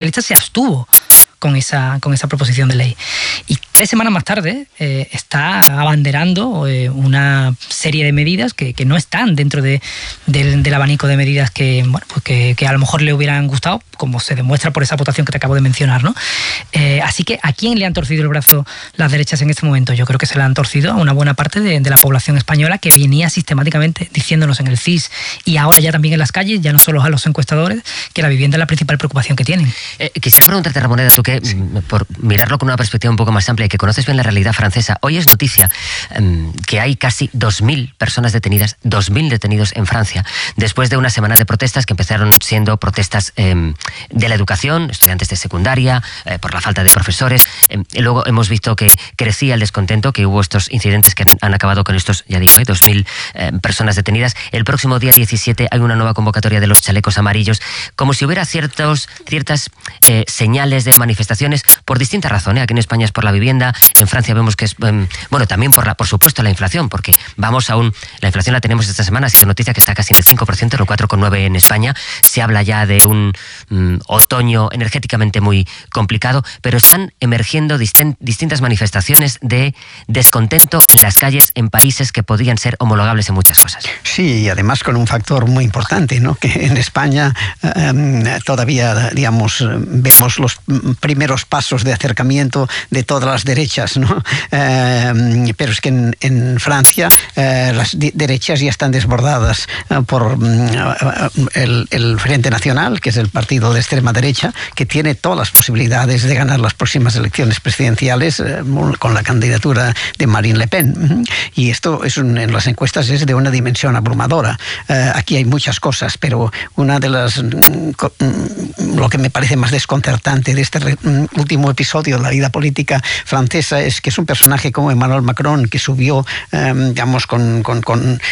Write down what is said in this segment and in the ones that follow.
Socialista se abstuvo con esa proposición de ley. Y 3 semanas más tarde está abanderando una serie de medidas que no están dentro del abanico de medidas que a lo mejor le hubieran gustado, como se demuestra por esa votación que te acabo de mencionar, ¿no? Así que, ¿a quién le han torcido el brazo las derechas en este momento? Yo creo que se le han torcido a una buena parte de la población española, que venía sistemáticamente diciéndonos en el CIS y ahora ya también en las calles, ya no solo a los encuestadores, que la vivienda es la principal preocupación que tienen. Quisiera preguntarte, Ramoneda, tú que, por mirarlo con una perspectiva un poco más amplia y que conoces bien la realidad francesa, hoy es noticia que hay casi 2.000 personas detenidas, 2.000 detenidos en Francia, después de una semana de protestas que empezaron siendo protestas de la educación, estudiantes de secundaria, por la falta de profesores. Luego hemos visto que crecía el descontento, que hubo estos incidentes que han acabado con estos, ya digo, 2.000 personas detenidas. El próximo día 17 hay una nueva convocatoria de los chalecos amarillos, como si hubiera ciertas señales de manifestaciones por distintas razones. Aquí en España es por la vivienda, en Francia vemos que es, también por supuesto la inflación, porque la inflación la tenemos esta semana, ha sido noticia que está casi en el 5%, el 4,9% en España. Se habla ya de un otoño energéticamente muy complicado, pero están emergiendo distintas manifestaciones de descontento en las calles en países que podrían ser homologables en muchas cosas. Sí, y además con un factor muy importante, ¿no? Que en España todavía, digamos, vemos los primeros pasos de acercamiento de todas las derechas, ¿no? Pero es que en Francia las derechas ya están desbordadas por el Frente Nacional, que es el partido de extrema derecha, que tiene todas las posibilidades de ganar las próximas elecciones presidenciales con la candidatura de Marine Le Pen. Y esto en las encuestas es de una dimensión abrumadora. Aquí hay muchas cosas, pero una de lo que me parece más desconcertante de este último episodio de la vida política francesa es que es un personaje como Emmanuel Macron, que subió, digamos, con un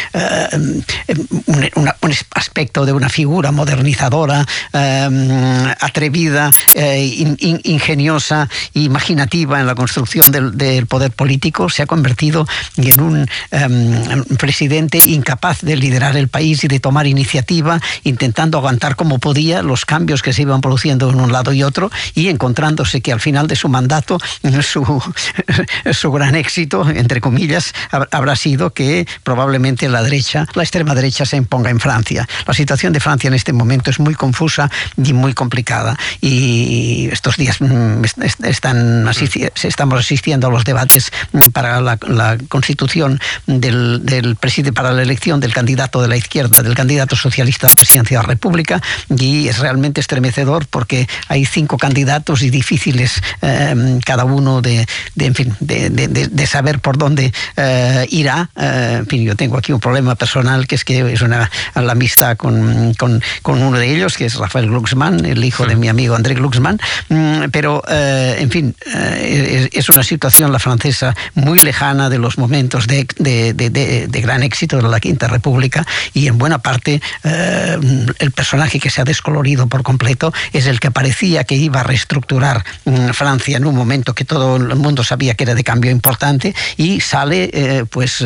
aspecto de una figura modernizadora, atrevida, ingeniosa, imaginativa en la construcción del poder político, se ha convertido en un presidente incapaz de liderar el país y de tomar iniciativa, intentando aguantar como podía los cambios que se iban produciendo en un lado y otro, y encontrándose que al final de su mandato su gran éxito, entre comillas, habrá sido que probablemente la extrema derecha se imponga en Francia. La situación de Francia en este momento es muy confusa y muy complicada, y estos días estamos asistiendo a los debates para la constitución del presidente, para la elección del candidato de la izquierda, del candidato socialista a la presidencia de la República, y es realmente estremecedor porque hay 5 candidatos y difíciles cada uno de saber por dónde irá. En fin, yo tengo aquí un problema personal, que es que es la amistad con uno de ellos, que es Rafael Glucksmann, el hijo de mi amigo André Glucksmann, pero en fin, es una situación, la francesa, muy lejana de los momentos de gran éxito de la Quinta República, y en buena parte el personaje que se ha descolorido por completo es el que parecía que iba a reestructurar Francia en un momento que todo el mundo sabía que era de cambio importante, y sale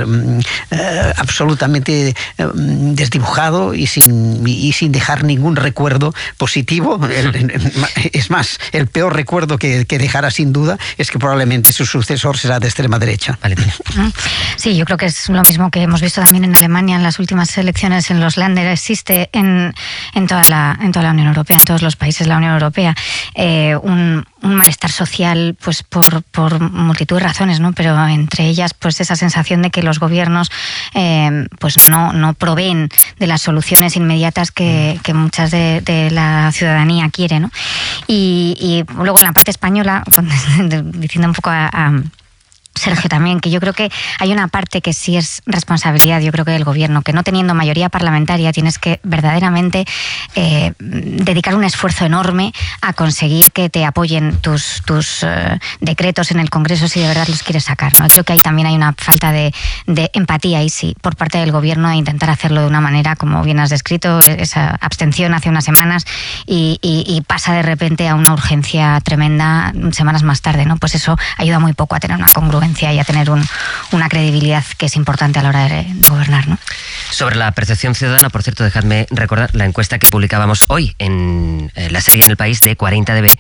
absolutamente desdibujado y sin dejar ningún recuerdo positivo. Es más, el peor recuerdo que dejará sin duda es que probablemente su sucesor será de extrema derecha. Sí, yo creo que es lo mismo que hemos visto también en Alemania en las últimas elecciones en los Länder. Existe en toda la Unión Europea, en todos los países de la Unión Europea, un malestar social, pues por multitud de razones, ¿no? Pero entre ellas, pues esa sensación de que los gobiernos pues no proveen de las soluciones inmediatas que muchas de la ciudadanía quiere, ¿no? Y luego en la parte española, diciendo un poco a Sergio también, que yo creo que hay una parte que sí es responsabilidad, yo creo que del gobierno, que no teniendo mayoría parlamentaria tienes que verdaderamente dedicar un esfuerzo enorme a conseguir que te apoyen tus decretos en el Congreso si de verdad los quieres sacar, ¿no? Creo que ahí también hay una falta de empatía, y sí, por parte del gobierno, de intentar hacerlo de una manera, como bien has descrito, esa abstención hace unas semanas y pasa de repente a una urgencia tremenda semanas más tarde, ¿no? Pues eso ayuda muy poco a tener una congruencia y a tener una credibilidad que es importante a la hora de gobernar, ¿no? Sobre la percepción ciudadana, por cierto, dejadme recordar la encuesta que publicábamos hoy en la serie En el País de 40dB,